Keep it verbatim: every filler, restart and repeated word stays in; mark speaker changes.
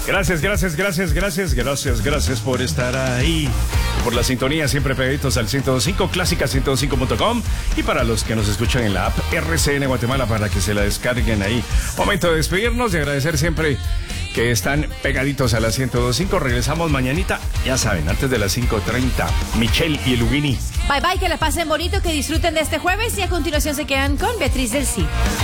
Speaker 1: Gracias, gracias, gracias, gracias, gracias, gracias por estar ahí. Por la sintonía, siempre pegaditos al ciento dos punto cinco, clásica ciento dos punto cinco punto com. Y para los que nos escuchan en la app R C N Guatemala, para que se la descarguen ahí. Momento de despedirnos y agradecer siempre que están pegaditos a la ciento dos punto cinco. Regresamos mañanita, ya saben, antes de las cinco treinta. Michelle y Elugini.
Speaker 2: Bye bye, que la pasen bonito, que disfruten de este jueves y a continuación se quedan con Beatriz del Cid.